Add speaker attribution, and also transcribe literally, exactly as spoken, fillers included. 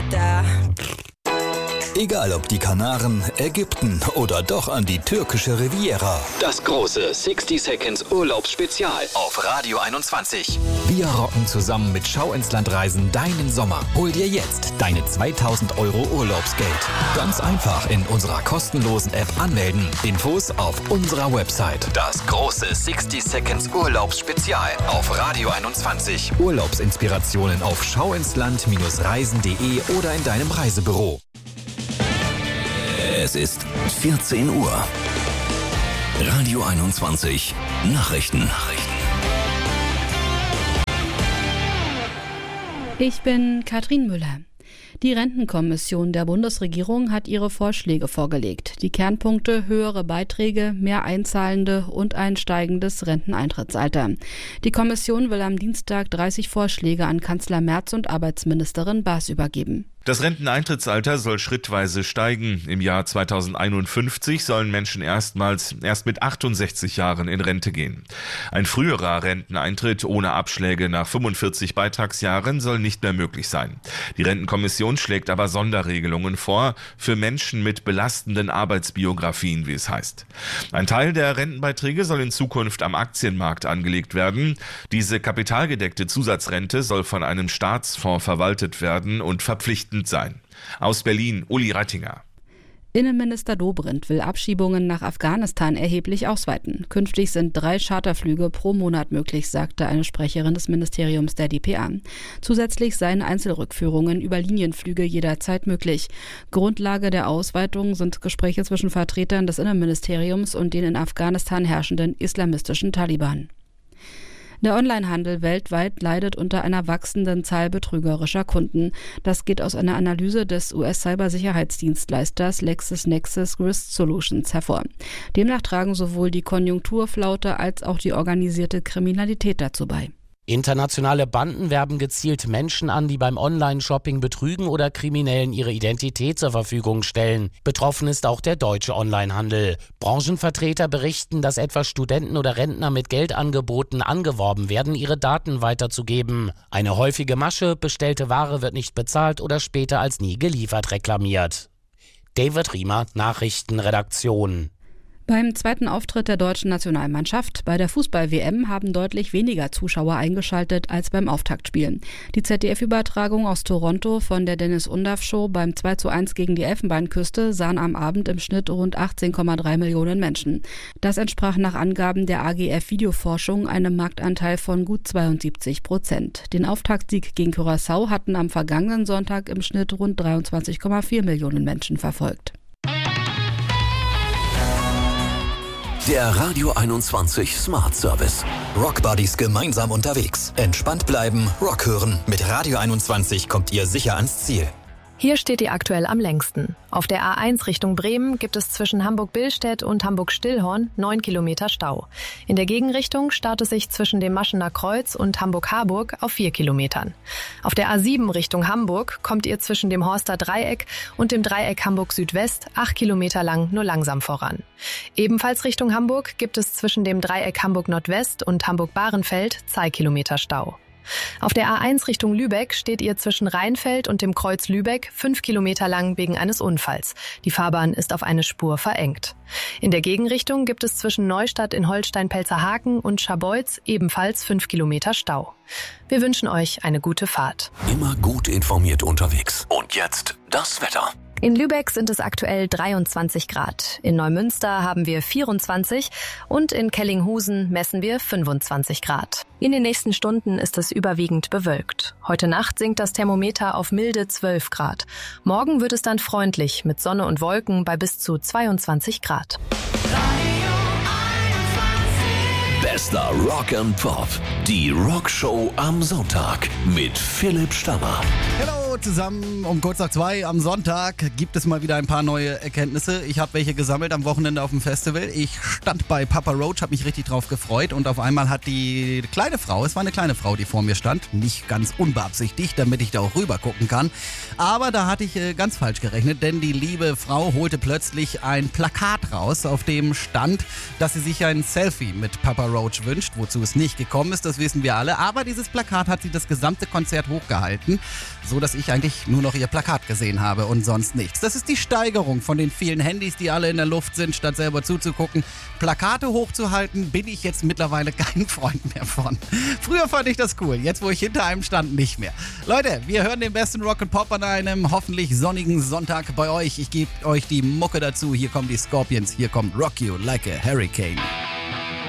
Speaker 1: da.
Speaker 2: Egal ob die Kanaren, Ägypten oder doch an die türkische Riviera.
Speaker 3: Das große sixty Seconds Urlaubsspezial auf Radio einundzwanzig.
Speaker 2: Wir rocken zusammen mit Schau ins Land Reisen deinen Sommer. Hol dir jetzt deine zweitausend Euro Urlaubsgeld. Ganz einfach in unserer kostenlosen App anmelden. Infos auf unserer Website.
Speaker 3: Das große sixty Seconds Urlaubsspezial auf Radio einundzwanzig.
Speaker 2: Urlaubsinspirationen auf schauinsland Reisen punkt de oder in deinem Reisebüro.
Speaker 4: Es ist vierzehn Uhr. Radio einundzwanzig Nachrichten. Nachrichten.
Speaker 5: Ich bin Katrin Müller. Die Rentenkommission der Bundesregierung hat ihre Vorschläge vorgelegt. Die Kernpunkte: höhere Beiträge, mehr Einzahlende und ein steigendes Renteneintrittsalter. Die Kommission will am Dienstag dreißig Vorschläge an Kanzler Merz und Arbeitsministerin Baas übergeben.
Speaker 6: Das Renteneintrittsalter soll schrittweise steigen. Im Jahr zweitausendeinundfünfzig sollen Menschen erstmals erst mit achtundsechzig Jahren in Rente gehen. Ein früherer Renteneintritt ohne Abschläge nach fünfundvierzig Beitragsjahren soll nicht mehr möglich sein. Die Rentenkommission schlägt aber Sonderregelungen vor für Menschen mit belastenden Arbeitsbiografien, wie es heißt. Ein Teil der Rentenbeiträge soll in Zukunft am Aktienmarkt angelegt werden. Diese kapitalgedeckte Zusatzrente soll von einem Staatsfonds verwaltet werden und verpflichtend sein. Aus Berlin, Uli Rattinger.
Speaker 5: Innenminister Dobrindt will Abschiebungen nach Afghanistan erheblich ausweiten. Künftig sind drei Charterflüge pro Monat möglich, sagte eine Sprecherin des Ministeriums der D P A. Zusätzlich seien Einzelrückführungen über Linienflüge jederzeit möglich. Grundlage der Ausweitung sind Gespräche zwischen Vertretern des Innenministeriums und den in Afghanistan herrschenden islamistischen Taliban. Der Onlinehandel weltweit leidet unter einer wachsenden Zahl betrügerischer Kunden. Das geht aus einer Analyse des U S-Cybersicherheitsdienstleisters LexisNexis Risk Solutions hervor. Demnach tragen sowohl die Konjunkturflaute als auch die organisierte Kriminalität dazu bei.
Speaker 7: Internationale Banden werben gezielt Menschen an, die beim Online-Shopping betrügen oder Kriminellen ihre Identität zur Verfügung stellen. Betroffen ist auch der deutsche Onlinehandel. Branchenvertreter berichten, dass etwa Studenten oder Rentner mit Geldangeboten angeworben werden, ihre Daten weiterzugeben. Eine häufige Masche: bestellte Ware wird nicht bezahlt oder später als nie geliefert reklamiert. David Riemer, Nachrichtenredaktion.
Speaker 5: Beim zweiten Auftritt der deutschen Nationalmannschaft bei der Fußball-W M haben deutlich weniger Zuschauer eingeschaltet als beim Auftaktspiel. Die Z D F-Übertragung aus Toronto von der Dennis Undaff Show beim zwei zu eins gegen die Elfenbeinküste sahen am Abend im Schnitt rund achtzehn Komma drei Millionen Menschen. Das entsprach nach Angaben der A G F Videoforschung einem Marktanteil von gut zweiundsiebzig Prozent. Den Auftaktsieg gegen Curaçao hatten am vergangenen Sonntag im Schnitt rund dreiundzwanzig Komma vier Millionen Menschen verfolgt.
Speaker 4: Der Radio einundzwanzig Smart Service.
Speaker 2: Rockbuddies gemeinsam unterwegs. Entspannt bleiben, Rock hören. Mit Radio einundzwanzig kommt ihr sicher ans Ziel.
Speaker 8: Hier steht ihr aktuell am längsten. Auf der A eins Richtung Bremen gibt es zwischen Hamburg-Billstedt und Hamburg-Stillhorn neun Kilometer Stau. In der Gegenrichtung staut es sich zwischen dem Maschener Kreuz und Hamburg-Harburg auf vier Kilometern. Auf der A sieben Richtung Hamburg kommt ihr zwischen dem Horster Dreieck und dem Dreieck Hamburg-Südwest acht Kilometer lang nur langsam voran. Ebenfalls Richtung Hamburg gibt es zwischen dem Dreieck Hamburg-Nordwest und Hamburg-Bahrenfeld zwei Kilometer Stau. Auf der A eins Richtung Lübeck steht ihr zwischen Rheinfeld und dem Kreuz Lübeck fünf Kilometer lang wegen eines Unfalls. Die Fahrbahn ist auf eine Spur verengt. In der Gegenrichtung gibt es zwischen Neustadt in Holstein-Pelzerhaken und Scharbeutz ebenfalls fünf Kilometer Stau. Wir wünschen euch eine gute Fahrt.
Speaker 4: Immer gut informiert unterwegs. Und jetzt das Wetter.
Speaker 8: In Lübeck sind es aktuell dreiundzwanzig Grad. In Neumünster haben wir vierundzwanzig und in Kellinghusen messen wir fünfundzwanzig Grad. In den nächsten Stunden ist es überwiegend bewölkt. Heute Nacht sinkt das Thermometer auf milde zwölf Grad. Morgen wird es dann freundlich mit Sonne und Wolken bei bis zu zweiundzwanzig Grad.
Speaker 4: Bester Rock and Pop. Die Rockshow am Sonntag mit Philipp Stammer.
Speaker 9: Hallo zusammen, um kurz nach zwei am Sonntag gibt es mal wieder ein paar neue Erkenntnisse. Ich habe welche gesammelt am Wochenende auf dem Festival. Ich stand bei Papa Roach, habe mich richtig drauf gefreut und auf einmal hat die kleine Frau, es war eine kleine Frau, die vor mir stand, nicht ganz unbeabsichtigt, damit ich da auch rüber gucken kann, aber da hatte ich äh, ganz falsch gerechnet, denn die liebe Frau holte plötzlich ein Plakat raus, auf dem stand, dass sie sich ein Selfie mit Papa Roach wünscht, wozu es nicht gekommen ist, das wissen wir alle, aber dieses Plakat hat sie das gesamte Konzert hochgehalten, so dass ich ich eigentlich nur noch ihr Plakat gesehen habe und sonst nichts. Das ist die Steigerung von den vielen Handys, die alle in der Luft sind, statt selber zuzugucken. Plakate hochzuhalten, bin ich jetzt mittlerweile kein Freund mehr von. Früher fand ich das cool, jetzt wo ich hinter einem stand, nicht mehr. Leute, wir hören den besten Rock and Pop an einem hoffentlich sonnigen Sonntag bei euch. Ich gebe euch die Mucke dazu. Hier kommen die Scorpions, hier kommt Rock You Like a Hurricane.